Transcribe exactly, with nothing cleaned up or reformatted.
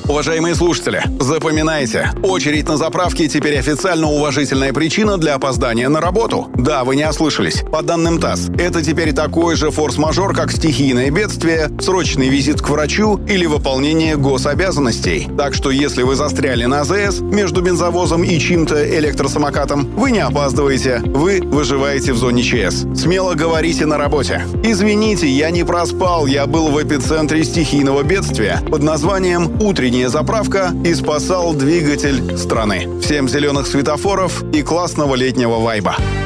Уважаемые слушатели, запоминайте, очередь на заправке теперь официально уважительная причина для опоздания на работу. Да, вы не ослышались. По данным ТАСС, это теперь такой же форс-мажор, как стихийное бедствие, срочный визит к врачу или выполнение гособязанностей. Так что если вы застряли на АЗС между бензовозом и чьим-то электросамокатом, вы не опаздываете, вы выживаете в зоне ЧС. Смело говорите на работе: «Извините, я не проспал, я был в эпицентре стихийного бедствия под названием «Утренний заправка» и спасал двигатель страны». Всем зеленых светофоров и классного летнего вайба.